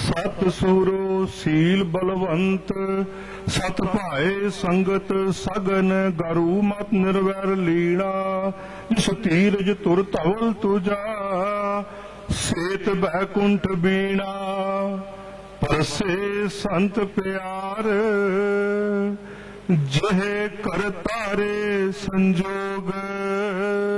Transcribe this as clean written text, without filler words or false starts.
सत सूरो सील बलवंत, सत भाए संगत सगन, गरु मत निर्वैर लीणा। इस तीरज तुर धवल तुजा, सेत बैकुंठ बीणा। परसे संत प्यार, जहे कर तारे संजोग।